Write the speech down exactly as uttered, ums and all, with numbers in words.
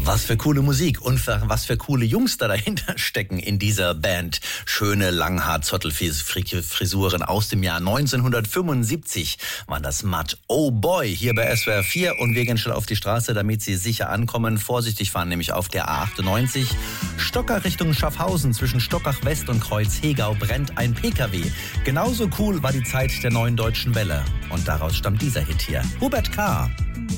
Was für coole Musik und für, was für coole Jungs da dahinter stecken in dieser Band. Schöne Langhaar-Zottelfrisuren aus dem Jahr neunzehnhundertfünfundsiebzig waren das Matt. Oh Boy, hier bei S W R vier und wir gehen schnell auf die Straße, damit Sie sicher ankommen. Vorsichtig fahren, nämlich auf der A achtundneunzig. Stockach Richtung Schaffhausen zwischen Stockach West und Kreuz-Hegau brennt ein P K W. Genauso cool war die Zeit der neuen deutschen Welle. Und daraus stammt dieser Hit hier. Hubert K.